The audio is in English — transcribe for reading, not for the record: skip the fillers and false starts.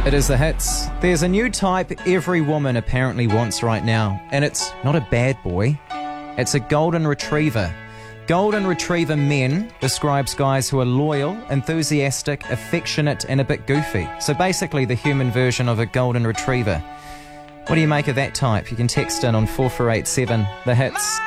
It is the hits. There's a new type every woman apparently wants right now, and it's not a bad boy. It's a golden retriever. Golden retriever men describes guys who are loyal, enthusiastic, affectionate, and a bit goofy. So basically the human version of a golden retriever. What do you make of that type? You can text in on 4487, the hits.